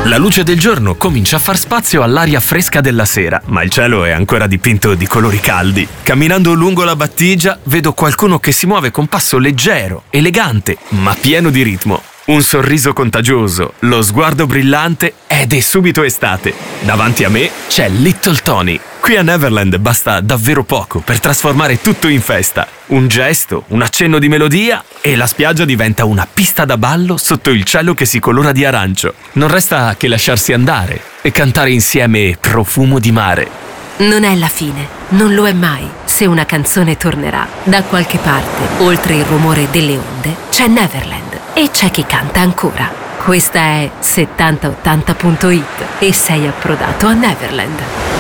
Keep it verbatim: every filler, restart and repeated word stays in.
La luce del giorno comincia a far spazio all'aria fresca della sera, ma il cielo è ancora dipinto di colori caldi. Camminando lungo la battigia, vedo qualcuno che si muove con passo leggero, elegante, ma pieno di ritmo. Un sorriso contagioso, lo sguardo brillante ed è subito estate. Davanti a me c'è Little Tony. Qui a Neverland basta davvero poco per trasformare tutto in festa. Un gesto, un accenno di melodia e la spiaggia diventa una pista da ballo sotto il cielo che si colora di arancio. Non resta che lasciarsi andare e cantare insieme Profumo di mare. Non è la fine, non lo è mai. Se una canzone tornerà, da qualche parte, oltre il rumore delle onde, c'è Neverland e c'è chi canta ancora. Questa è settanta ottanta punto it e sei approdato a Neverland.